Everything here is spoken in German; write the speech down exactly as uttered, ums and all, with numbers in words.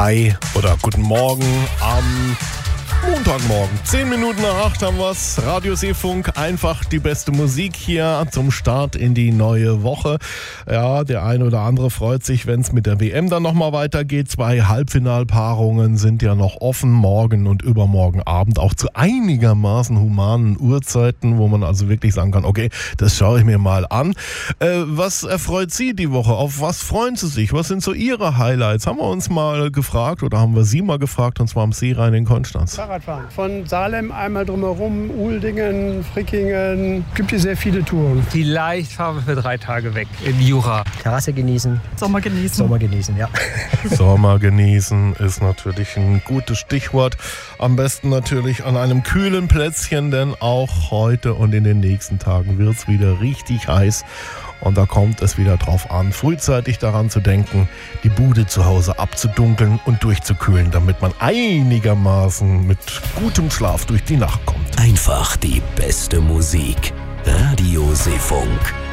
Hi oder guten Morgen am Montagmorgen. Zehn Minuten nach acht haben wir's. Radio Seefunk, einfach die beste Musik hier zum Start in die neue Woche. Ja, der eine oder andere freut sich, wenn es mit der W M dann nochmal weitergeht. Zwei Halbfinalpaarungen sind ja noch offen, morgen und übermorgen Abend, auch zu einigermaßen humanen Uhrzeiten, wo man also wirklich sagen kann, okay, das schaue ich mir mal an. Äh, was erfreut Sie die Woche? Auf was freuen Sie sich? Was sind so Ihre Highlights? Haben wir uns mal gefragt oder haben wir Sie mal gefragt, und zwar am Seerhein in Konstanz. Fahrradfahren. Von Salem einmal drumherum, Uldingen, Frickingen. Gibt hier sehr viele Touren. Vielleicht fahren wir für drei Tage weg in Jura. Terrasse genießen. Sommer genießen. Sommer genießen, ja. Sommer genießen ist natürlich ein gutes Stichwort. Am besten natürlich an einem kühlen Plätzchen, denn auch heute und in den nächsten Tagen wird es wieder richtig heiß. Und da kommt es wieder drauf an, frühzeitig daran zu denken, die Bude zu Hause abzudunkeln und durchzukühlen, damit man einigermaßen mit gutem Schlaf durch die Nacht kommt. Einfach die beste Musik. Radio Seefunk.